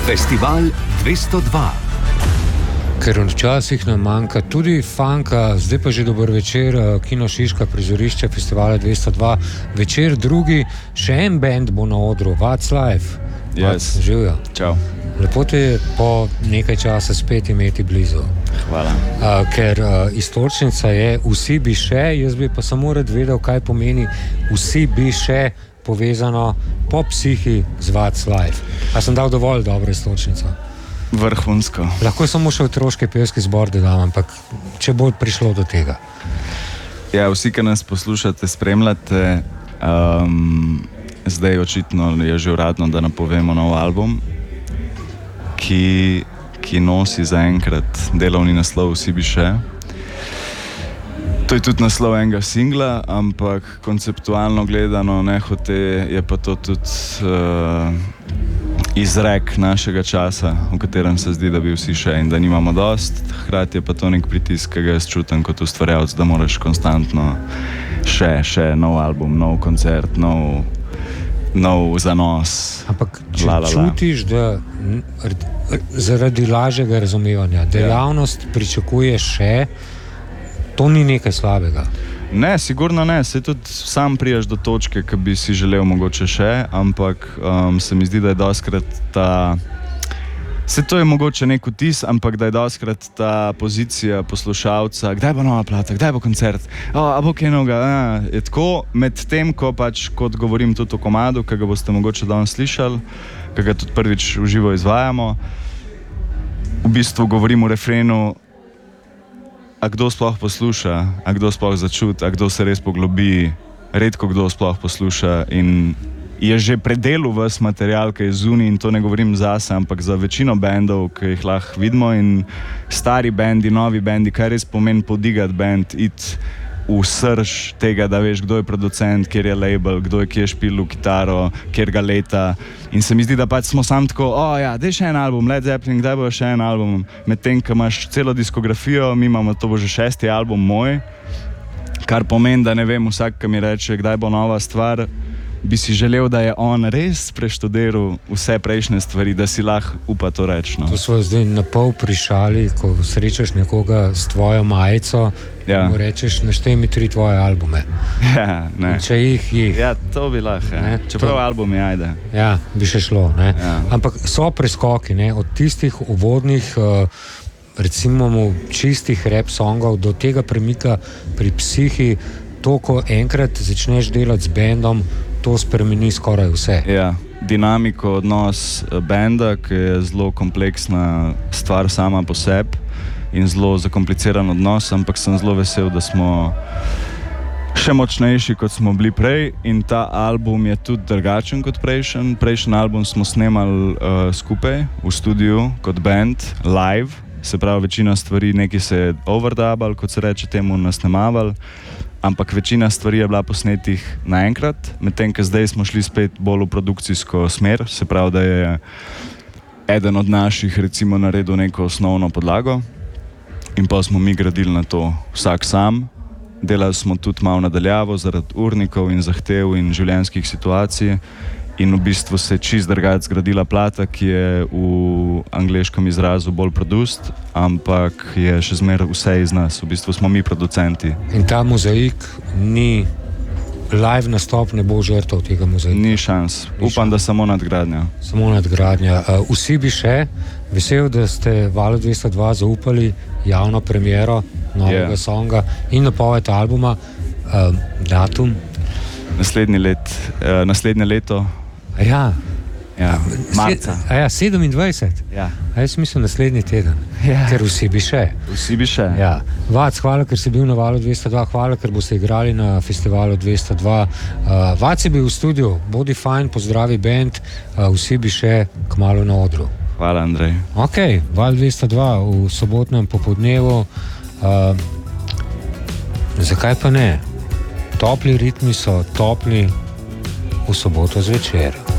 Festival 202. Ker včasih nam manjka tudi funka, zdaj pa že dober večer, Kino Šiška, prizorišče Festivala 202, večer drugi, še en band bo na odru, What's Life. Yes. Živjo. Čau. Lepo te je po nekaj časa spet imeti blizu. Hvala. Ker iztočnica je vsi bi še, jaz bi pa samo rad vedel, kaj pomeni vsi bi še povezano po psihi z What's Life. A sem dal dovolj dobro iztočnico? Vrhunsko. Lahko samo še otroški pevski zbor dodam, ampak če bo prišlo do tega. Ja, vsi, ki nas poslušate, spremljate, zdaj očitno je že uradno, da napovemo nov album, ki nosi zaenkrat delovni naslov Vsi bi še. To je tudi naslov enega singla, ampak konceptualno gledano nehote je pa to tudi izrek našega časa, v katerem se zdi, da bi vsi še in da nimamo dost. Hkrati je pa to nek pritisk, ki ga jaz čutim kot ustvarjalec, da moraš konstantno še nov album, nov koncert, nov zanos. Ampak če čutiš, da zaradi lažjega razumevanja dejavnost pričakuješ še, to ni nekaj slabega. Ne, sigurno ne, se tudi sam prijaš do točke, ki bi si želel mogoče še, ampak se mi zdi, da je doskrat se to je mogoče nek vtis, ampak da je doskrat ta pozicija poslušalca, kdaj bo nova plata, kdaj bo koncert, a bo kaj novega, je tako, med tem, ko pač, kot govorim tudi o komadu, ki ga boste mogoče danes slišali, ki ga tudi prvič v živo izvajamo, v bistvu govorim v refrenu, a kdo sploh posluša, a kdo sploh začuti, a kdo se res poglobi, redko kdo sploh posluša in je že predelal ves material, ki je zunaj in to ne govorim zase, ampak za večino bendov, ki jih lahko vidimo in stari bendi, novi bendi, kaj res pomeni podigati bend, iti v srž tega, da veš, kdo je producent, kjer je label, kdo je kje špil v kitaro, kjer ga leta. In se mi zdi, da pač smo sam tako, daj še en album, Led Zeppelin, kdaj bo še en album, medtem, ko imaš celo diskografijo, mi imamo, to bo že 6. album moj, kar pomeni, da ne vem, vsak, ki mi reče, kdaj bo nova stvar, bi si želel, da je on res preštudiral vse prejšnje stvari, da si lahko upa to reči. No. To smo zdaj na pol prišali, ko srečaš nekoga s tvojo majico, mu rečeš, naštej mi 3 tvoje albume. Ja, ne. Če jih. Ja, to bi lahko, čeprav albumi, ajde. Ja, bi še šlo, ne. Ja. Ampak so preskoki, ne, od tistih uvodnih, recimo čistih rap songov do tega premika pri psihi, to, ko enkrat začneš delati z bendom, to spremeni skoraj vse. Ja, dinamiko, odnos benda, ki je zelo kompleksna stvar sama po sebi in zelo zakompliciran odnos, ampak sem zelo vesel, da smo še močnejši, kot smo bili prej in ta album je tudi drugačen kot prejšnji. Prejšnji album smo snemali skupaj v studiu kot band, live, se pravi večina stvari, nekaj se je overdubal, kot se reče temu, nasnemaval, ampak večina stvari je bila posnetih naenkrat, medtem, ko zdaj smo šli spet bolj v produkcijsko smer, se pravi, da je eden od naših recimo naredil neko osnovno podlago in pa smo mi gradili na to vsak sam. Delali smo tudi malo nadaljavo zaradi urnikov in zahtev in življenjskih situacij in v bistvu se je čist drugače zgradila plata, ki je v angleškem izrazu bolj produced, ampak je še zmeraj vse iz nas, v bistvu smo mi producenti. In ta mozaik ni, live nastop ne bo žrtev tega mozaika? Ni šans, upam, da samo nadgradnja. Samo nadgradnja. Vsi bi še, vesel, da ste Valu 202 zaupali javno premiero novega songa in napoved albuma, datum? Naslednje leto. Ja, marca. 27? Ja. Jaz mislim naslednji teden, ker vsi bi še. Vsi bi še. Ja. Vac, hvala, ker si bil na Valu 202, hvala, ker boste igrali na Festivalu 202. Vac je bil v studiu, bodi fajn, pozdravi band, vsi bi še kmalu na odru. Hvala, Andrej. Ok, Val 202 v sobotnem popoldnevu. Zakaj pa ne? Topli ritmi so topli v soboto zvečer.